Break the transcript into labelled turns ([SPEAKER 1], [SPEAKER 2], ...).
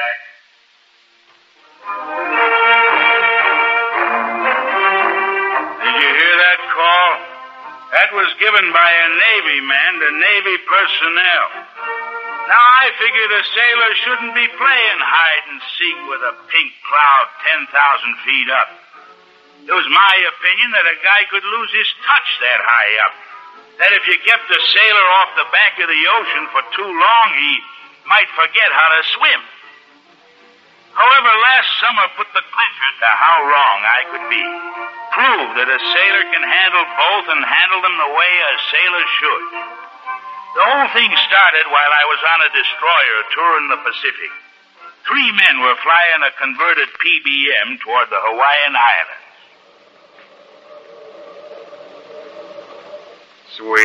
[SPEAKER 1] Jack.
[SPEAKER 2] Did you hear that call? That was given by a Navy man to Navy personnel. Now, I figure the sailor shouldn't be playing hide and seek with a pink cloud 10,000 feet up. It was my opinion that a guy could lose his touch that high up. That if you kept the sailor off the back of the ocean for too long, he might forget how to swim. However, last summer put the clincher to how wrong I could be. Proved that a sailor can handle both and handle them the way a sailor should. The whole thing started while I was on a destroyer touring the Pacific. 3 men were flying a converted PBM toward the Hawaiian Islands.
[SPEAKER 1] Sweet.